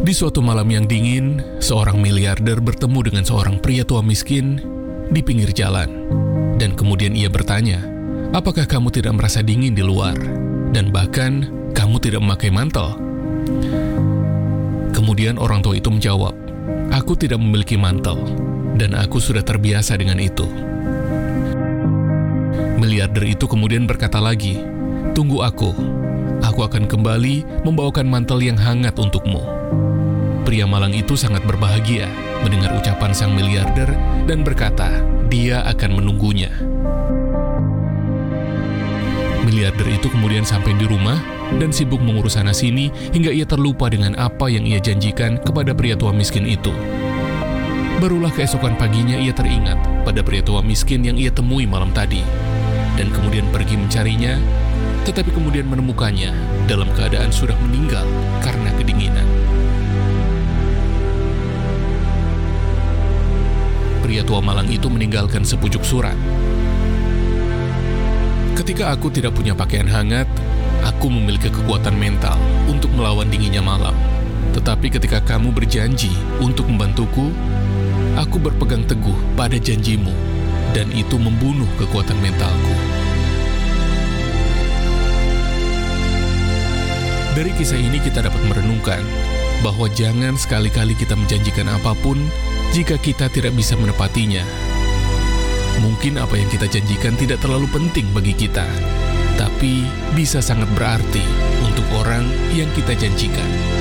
Di suatu malam yang dingin, seorang miliarder bertemu dengan seorang pria tua miskin di pinggir jalan. Dan kemudian ia bertanya, "Apakah kamu tidak merasa dingin di luar? Dan bahkan, kamu tidak memakai mantel?" Kemudian orang tua itu menjawab, "Aku tidak memiliki mantel, dan aku sudah terbiasa dengan itu." Miliarder itu kemudian berkata lagi, "Tunggu aku akan kembali membawakan mantel yang hangat untukmu." Pria malang itu sangat berbahagia mendengar ucapan sang miliarder dan berkata, dia akan menunggunya. Miliarder itu kemudian sampai di rumah dan sibuk mengurus sana-sini hingga ia terlupa dengan apa yang ia janjikan kepada pria tua miskin itu. Barulah keesokan paginya ia teringat pada pria tua miskin yang ia temui malam tadi, dan kemudian pergi mencarinya, tetapi kemudian menemukannya dalam keadaan sudah meninggal karena kedinginan. Pria tua malang itu meninggalkan sepucuk surat. "Ketika aku tidak punya pakaian hangat, aku memiliki kekuatan mental untuk melawan dinginnya malam. Tetapi ketika kamu berjanji untuk membantuku, aku berpegang teguh pada janjimu, dan itu membunuh kekuatan mentalku." Dari kisah ini kita dapat merenungkan bahwa jangan sekali-kali kita menjanjikan apapun jika kita tidak bisa menepatinya. Mungkin apa yang kita janjikan tidak terlalu penting bagi kita, tapi bisa sangat berarti untuk orang yang kita janjikan.